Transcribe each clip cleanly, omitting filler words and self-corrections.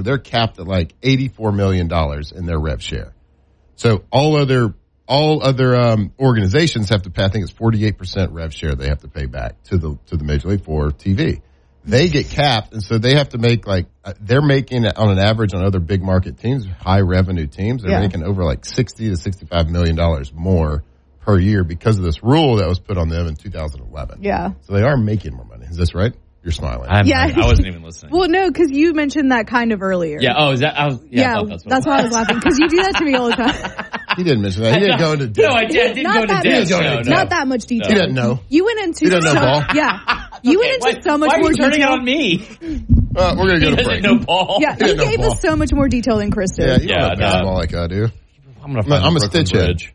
So they're capped at like $84 million in their rev share. So all other organizations have to pay, I think it's 48% rev share they have to pay back to the Major League for TV. They get capped, and so they have to make they're making on an average on other big market teams, high revenue teams, they're making over like $60 to $65 million more per year because of this rule that was put on them in 2011. Yeah. So they are making more money. Is this right? You're smiling. I wasn't even listening. Well, no, because you mentioned that kind of earlier. Yeah. Oh, is that? That's why I was laughing, because you do that to me all the time. He didn't mention that. He didn't go into depth. No, I didn't go into depth. Not that much detail. He didn't know. You went into He didn't know ball. Yeah. You went into so much more detail. Why are you turning it on me? We're going to go to break. No ball. Yeah, he gave us so much more detail than Chris did. Yeah, you don't know basketball like I do. I'm a stitch head.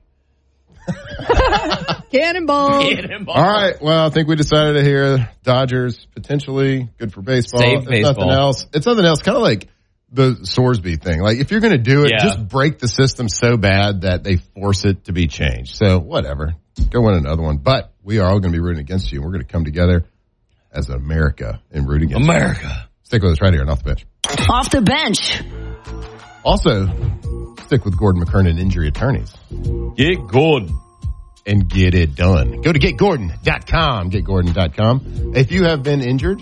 Cannonball. All right. Well, I think we decided to hear Dodgers potentially good for baseball. Save baseball. It's nothing else. Kind of like the Sorsby thing. Like if you're going to do it, just break the system so bad that they force it to be changed. So whatever. Go win another one. But we are all going to be rooting against you. And we're going to come together as America and root against you. Stick with us right here on Off the Bench. Off the Bench. Also, stick with Gordon McKernan Injury Attorneys. Get Gordon. And get it done. Go to getgordon.com, getgordon.com. If you have been injured,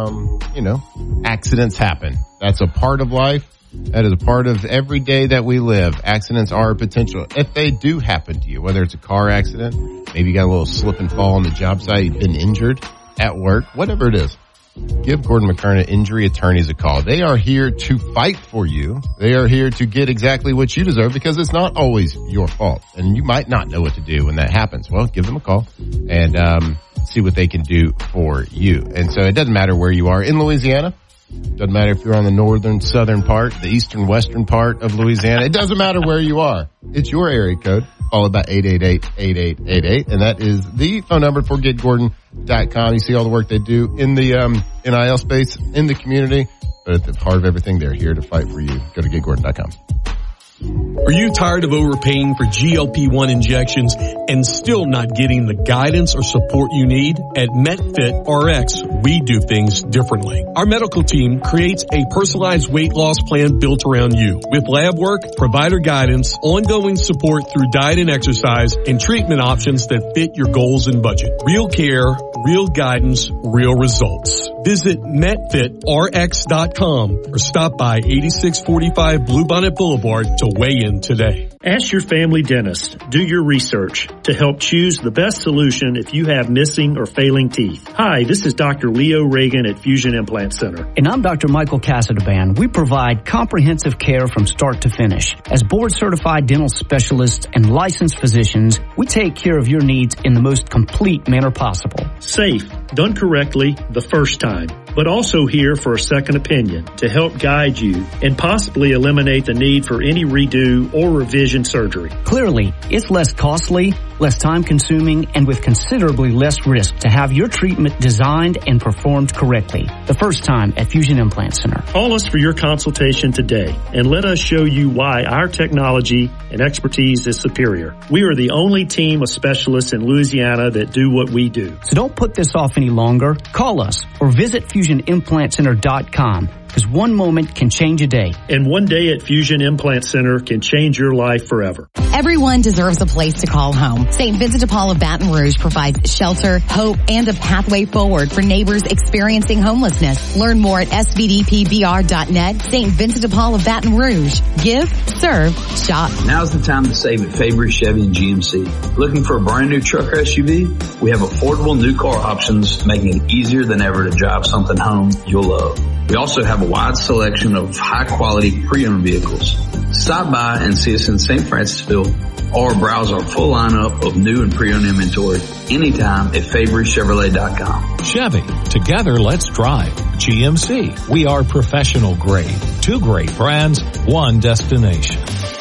accidents happen. That's a part of life. That is a part of every day that we live. Accidents are a potential. If they do happen to you, whether it's a car accident, maybe you got a little slip and fall on the job site, you've been injured at work, whatever it is, give Gordon McKernan Injury Attorneys a call. They are here to fight for you. They are here to get exactly what you deserve because it's not always your fault. And you might not know what to do when that happens. Well, give them a call and see what they can do for you. And so it doesn't matter where you are in Louisiana. Doesn't matter if you're on the northern, southern part, the eastern, western part of Louisiana. It doesn't matter where you are. It's your area code, followed by 888-8888. And that is the phone number for getgordon.com. You see all the work they do in the NIL space, in the community. But at the heart of everything, they're here to fight for you. Go to getgordon.com. Are you tired of overpaying for GLP-1 injections and still not getting the guidance or support you need? At MetFit RX, we do things differently. Our medical team creates a personalized weight loss plan built around you with lab work, provider guidance, ongoing support through diet and exercise, and treatment options that fit your goals and budget. Real care, real guidance, real results. Visit MetFitRx.com or stop by 8645 Bluebonnet Boulevard to weigh in today. Ask your family dentist. Do your research to help choose the best solution if you have missing or failing teeth. Hi, this is Dr. Leo Reagan at Fusion Implant Center. And I'm Dr. Michael Casadaband. We provide comprehensive care from start to finish. As board-certified dental specialists and licensed physicians, we take care of your needs in the most complete manner possible. Safe, done correctly the first time, but also here for a second opinion to help guide you and possibly eliminate the need for any redo or revision surgery. Clearly, it's less costly, less time-consuming, and with considerably less risk to have your treatment designed and performed correctly. The first time at Fusion Implant Center. Call us for your consultation today and let us show you why our technology and expertise is superior. We are the only team of specialists in Louisiana that do what we do. So don't put this off any longer. Call us or visit FusionImplantCenter.com. Because one moment can change a day. And one day at Fusion Implant Center can change your life forever. Everyone deserves a place to call home. St. Vincent de Paul of Baton Rouge provides shelter, hope, and a pathway forward for neighbors experiencing homelessness. Learn more at svdpbr.net. St. Vincent de Paul of Baton Rouge. Give, serve, shop. Now's the time to save at Fabry Chevy and GMC. Looking for a brand new truck or SUV? We have affordable new car options, making it easier than ever to drive something home you'll love. We also have a wide selection of high-quality pre-owned vehicles. Stop by and see us in St. Francisville or browse our full lineup of new and pre-owned inventory anytime at FabryChevrolet.com. Chevy, together let's drive. GMC, we are professional grade. 2 great brands, 1 destination.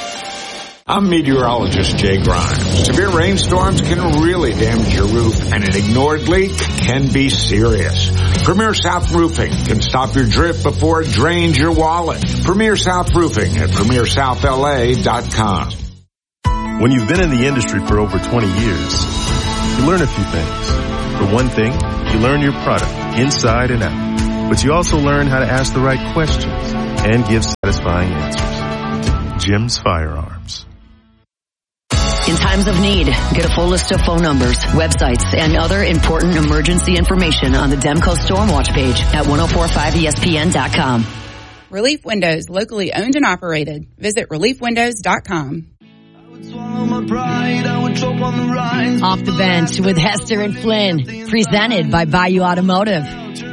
I'm meteorologist Jay Grimes. Severe rainstorms can really damage your roof, and an ignored leak can be serious. Premier South Roofing can stop your drip before it drains your wallet. Premier South Roofing at PremierSouthLA.com. When you've been in the industry for over 20 years, you learn a few things. For one thing, you learn your product inside and out. But you also learn how to ask the right questions and give satisfying answers. Jim's Firearms. In times of need, get a full list of phone numbers, websites, and other important emergency information on the Demco Stormwatch page at 1045ESPN.com. Relief Windows, locally owned and operated. Visit reliefwindows.com. Off the Bench with Hester and Flynn, presented by Bayou Automotive.